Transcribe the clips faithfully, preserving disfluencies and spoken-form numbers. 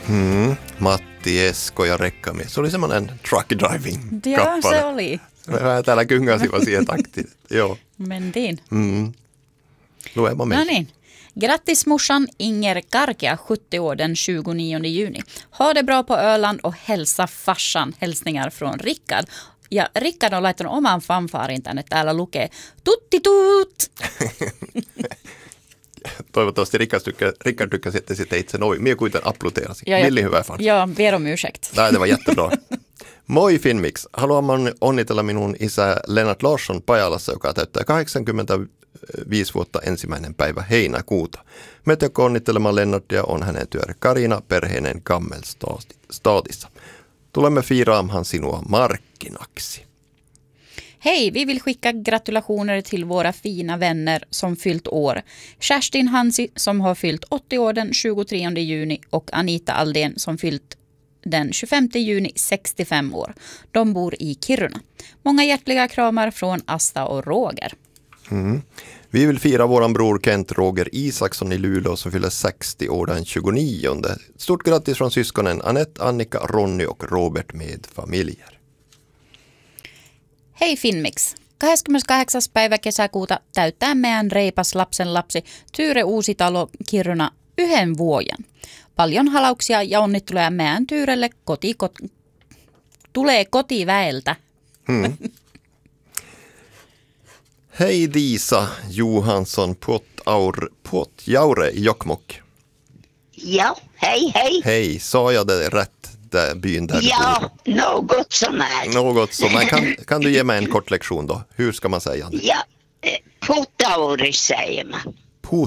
Mm, Matti, Esko ja rekkamies. Se oli semmoinen truck driving Joo, kappale. se oli. Me vähän täällä kyngäsimme siihen taktiin. Joo. Mentiin. Mm. Luema mig. No niin. Grattis morsan Inger Karkia, sjuttio år den tjugonionde juni. Ha det bra på Öland och hälsa farsan. Hälsningar från Rickard. Ja Rickard on laittanut oman fanfaarin tänne. Täällä lukee tuttitut. Toivottavasti Rickard tykkää, Rickard tykkää sitten, sitten itse noin. Mie kuiten applåderasin. Ja, ja, Milli hyvä fan. Ja, ber om ursäkt. Nej, det var jättebra. Moi Finmix. Haluan onnitella minun isä Lennart Larsson Pajalassa, joka täyttää kahdeksankymmentäviisi vuotta ensimmäinen päivä heinäkuuta. Me tykkää onnittelemaan Lennartia on hänen työr Karina perheinen Gammelstadissa. Tulemme fiiraamaan sinua markkinaksi. Hej, vi vill skicka gratulationer till våra fina vänner som fyllt år. Kerstin Hansi som har fyllt åttio år den tjugotredje juni och Anita Aldén som fyllt den tjugofemte juni sextiofem år. De bor i Kiruna. Många hjärtliga kramar från Asta och Roger. Mm. Vi vill fira våran bror Kent Roger Isaksson i Luleå som fyller sextio år den tjugonionde. Stort grattis från syskonen Annette, Annika, Ronny och Robert med familjer. Hei Finmix. kahdeskymmeneskahdeksas päivä kesäkuuta täyttää meidän reipas lapsen lapsi Tyyre Uusitalo Kiruna yhden vuoden. Paljon halauksia ja onnitteluja meidän Tyyrelle koti, kot, tulee kotiväeltä. Hmm. Hej Disa Johansson Pottaur, Pottjaure i Jokkmokk. Ja, hej hej. Hej, sa jag det rätt? Byn där ja, något som är. Något som är. Kan, kan du ge mig en kort lektion då? Hur ska man säga? Ja, eh, Pottaure säger man. Pot.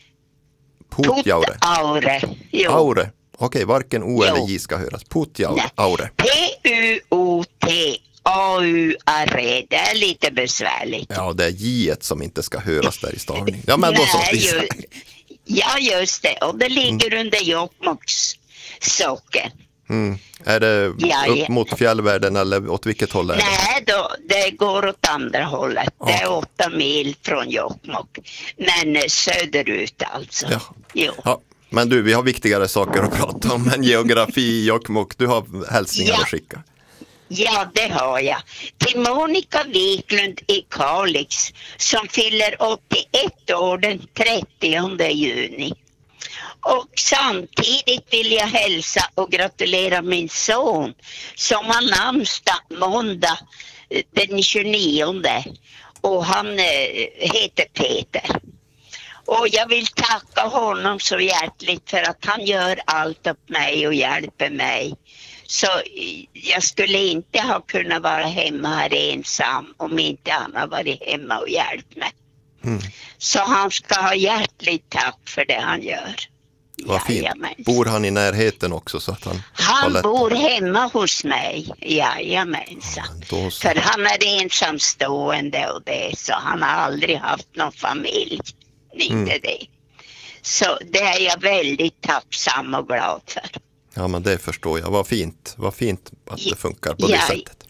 Potjaure. Pottaure. Aure. Okej, varken O eller J ska höras. Potjaure. Aure. P U O T A U R E. Det är lite besvärligt. Ja, det är J som inte ska höras där i stavningen. Ja, men då så. Nej, ju, ja, just det. Och det ligger mm. under Jokkmokks socken. Mm. Är det ja, upp mot fjällvärlden eller åt vilket håll är det? Nej, då, det går åt andra hållet. Ja. Det är åtta mil från Jokkmokk. Men söderut alltså. Ja. Jo. Ja. Men du, vi har viktigare saker att prata om än geografi i Jokkmokk. Du har hälsningar ja. att skicka. Ja, det har jag. Till Monica Wiklund i Kalix som fyller åttioett år den trettionde juni. Och samtidigt vill jag hälsa och gratulera min son som har namnsdag måndag den tjugonionde. Och han eh, heter Peter. Och jag vill tacka honom så hjärtligt för att han gör allt åt mig och hjälper mig. Så jag skulle inte ha kunnat vara hemma här ensam om inte han har varit hemma och hjälpt mig. Mm. Så han ska ha hjärtligt tack för det han gör. Vad fint. Bor han i närheten också så att han... Han bor hemma hos mig. Jajamensan. Ja, för han är ensamstående och det, så han har aldrig haft någon familj. Inte mm. det. Så det är jag väldigt tacksam och glad för. Ja, men det förstår jag. Vad fint. Vad fint att det funkar på ja, det sättet.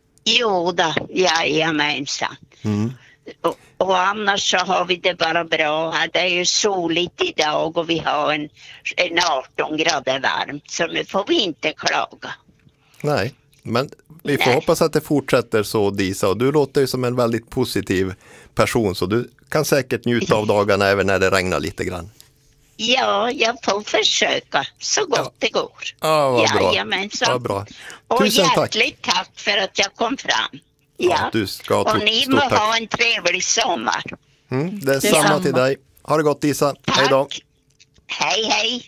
Jo då, jajamensan. Mm. Och, och annars så har vi det bara bra här. Det är ju soligt idag och vi har en, en arton grader varmt. Så nu får vi inte klaga. Nej, men vi får Nej. hoppas att det fortsätter så, Disa. Och du låter ju som en väldigt positiv person. Så du kan säkert njuta av dagarna även när det regnar lite grann. Ja, jag får försöka så gott ja. det går. Ja, vad bra. Jajamensan. Ja, bra. Och Tusen hjärtligt tack. tack för att jag kom fram. Ja, ja du ska ha och ni må tack. ha en trevlig sommar. Mm, det är det samma till dig. Ha det gott, Disa. Tack. Hej då. Hej, hej.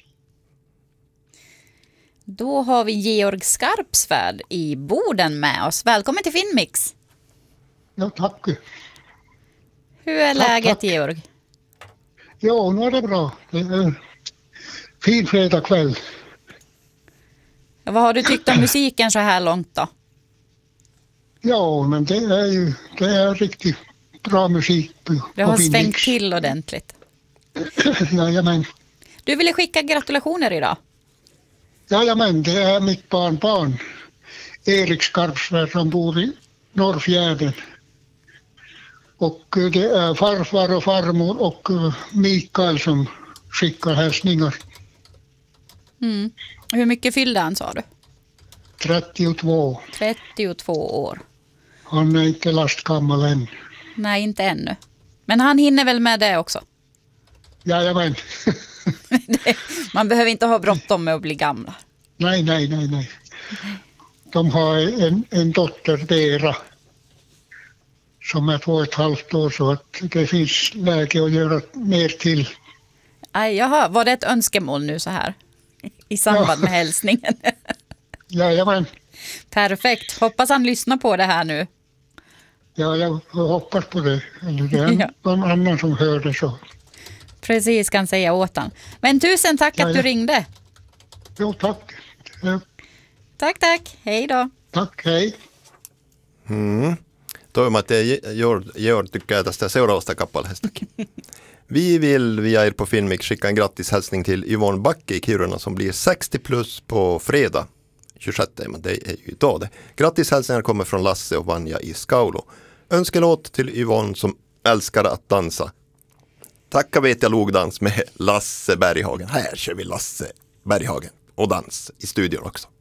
Då har vi Georg Skarpsvärd i Boden med oss. Välkommen till Finmix. Ja, tack. Hur är tack, läget, tack. Georg? Ja, nu är det bra. Det är fin fredag kväll. Vad har du tyckt om musiken så här långt då? Ja, men det är ju det är riktigt bra musik. Det har svängt till ordentligt. Jajamän. Du ville skicka gratulationer idag. Jajamän, det är mitt barnbarn Erik Skarpsvärd som bor i Norrfjärden. Och det är farfar och farmor och Mikael som skickar hälsningar. Mm. Hur mycket fyllde han, sa du? trettiotvå. trettiotvå år. Han är inte lastgammal än. Nej, inte ännu. Men han hinner väl med det också? Jajamän. Det, man behöver inte ha bråttom med att bli gamla. Nej, nej, nej, nej. De har en, en dotter, Dera, som är två och ett halvt år, så att det finns läge att göra mer till. Aj, jaha, var det ett önskemål nu så här? I samband med hälsningen? Jajamän. Perfekt. Hoppas han lyssnar på det här nu. Ja, jag hoppas på det. Eller det är Ja. någon annan som hör det så. Precis, kan säga åt han. Men tusen tack Ja, att ja. du ringde. Jo, tack. Ja, Tack, tack. Hej då. tack, hej. Toivon, että Georg, Georg tykkää tästä seuraavasta kappaleestakin. Vi vill via er på Filmix skicka en grattishälsning till Yvonne Backe i Kiruna som blir sextio plus på fredag. tjugosjätte, men det är ju idag det. Grattishälsningar kommer från Lasse och Vanja i Skaulo. Önskelåt till Yvonne som älskar att dansa. Tacka vet jag logdans med Lasse Berghagen. Här kör vi Lasse Berghagen och dans i studion också.